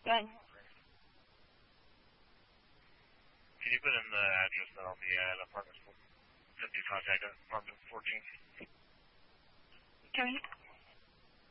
Good. Can you put in the address that I'll be at, apartment 50, contact apartment 14? Okay.